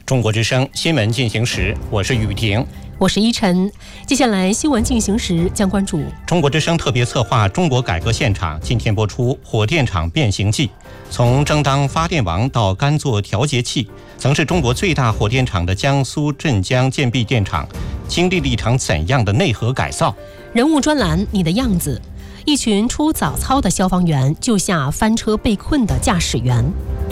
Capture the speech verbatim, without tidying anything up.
中国之声新闻进行时，我是雨婷， 我是依晨。接下来新闻进行时将关注中国之声特别策划《中国改革现场》，今天播出《火电厂变形记》。从争当发电王到甘做调节器，曾是中国最大火电厂的江苏镇江建壁电厂，经历了一场怎样的内核改造？ 人物专栏，你的样子。一群出早操的消防员救下翻车被困的驾驶员。